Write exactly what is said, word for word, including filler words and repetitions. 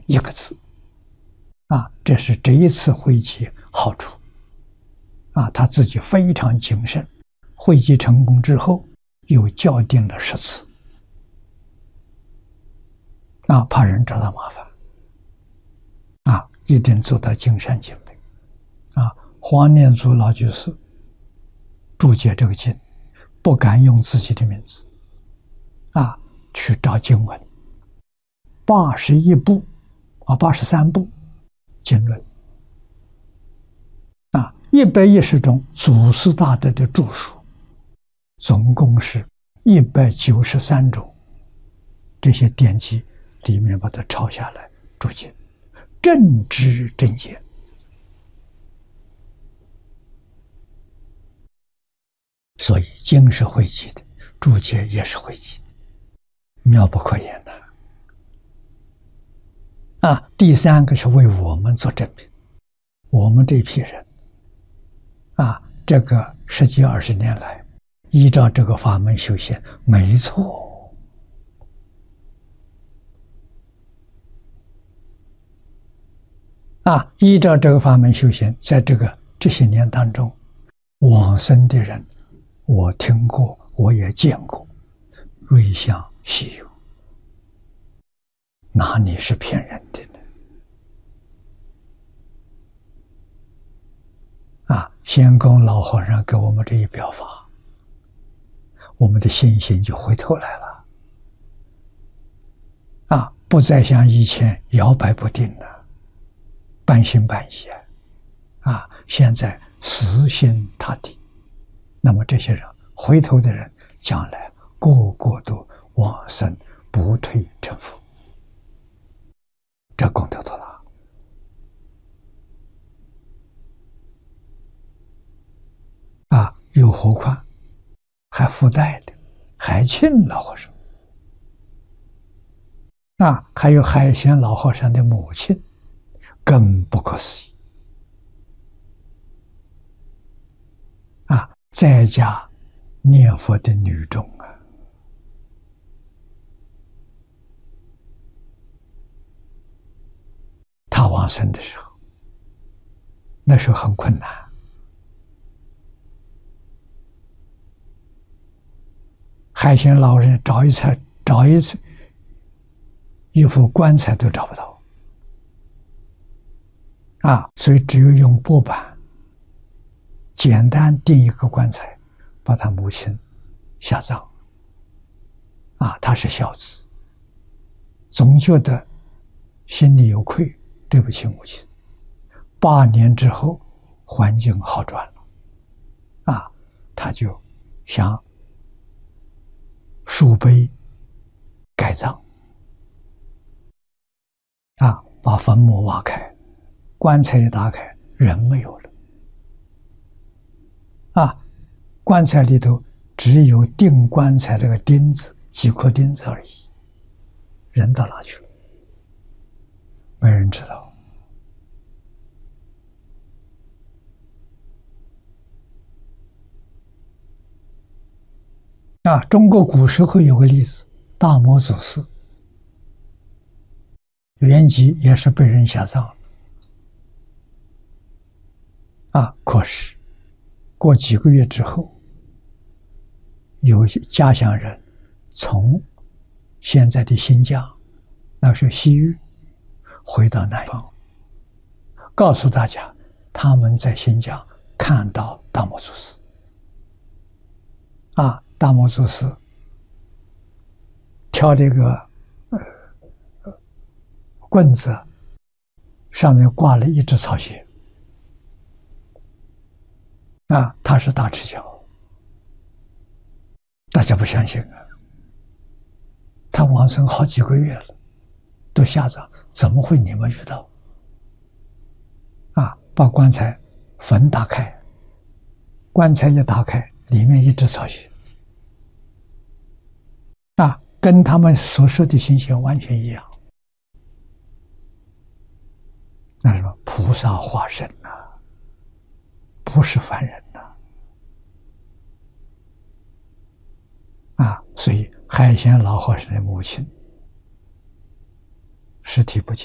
一个字。啊，这是这一次会集好处。啊，他自己非常谨慎，会集成功之后，又校订了十次。啊，怕人找他麻烦。啊，一定做到尽善尽美。啊，黄念祖老居士注解这个经，不敢用自己的名字，啊，去找经文，八十一部，啊，八十三部经论，啊，一百一十种祖师大德的著述，总共是一百九十三种，这些典籍里面把它抄下来注解，正知正见。所以经是汇集的，注解也是汇集的，妙不可言呐！啊，第三个是为我们做证明，我们这批人，啊，这个十几二十年来，依照这个法门修行，没错。啊，依照这个法门修行，在这个这些年当中，往生的人，我听过，我也见过，瑞相稀有，哪里是骗人的呢？啊，先公老和尚给我们这一表法，我们的信心就回头来了。啊，不再像以前摇摆不定了，半信半疑。啊，现在死心塌地。那么这些人回头的人，将来个个都往生不退成佛，这功德多大！啊，又何况还附带的海庆老和尚，啊，还有海贤老和尚的母亲，更不可思议。啊，在家念佛的女众啊，她往生的时候，那时候很困难。海贤老人找一次找一次一副棺材都找不到，啊，所以只有用薄板简单钉一个棺材，把他母亲下葬。啊，他是孝子，总觉得心里有愧，对不起母亲。八年之后，环境好转了，啊，他就想树碑改葬，啊，把坟墓挖开，棺材一打开，人没有了。啊，棺材里头只有钉棺材这个钉子，几颗钉子而已，人到哪去了？没人知道。啊，中国古时候有个例子，大摩祖师原籍也是被人下葬了。啊，可是过几个月之后，有家乡人从现在的新疆，那是西域，回到南方，告诉大家他们在新疆看到大摩祖师。啊，大摩祖师挑这个呃棍子，上面挂了一只草鞋。啊，他是大持教，大家不相信啊。他往生好几个月了，都下葬，怎么会你们遇到？啊，把棺材坟打开，棺材一打开，里面一只草鞋。啊，跟他们所说的情形完全一样。那什么菩萨化身呐、啊，不是凡人呐、啊！啊，所以海贤老和尚的母亲尸体不见。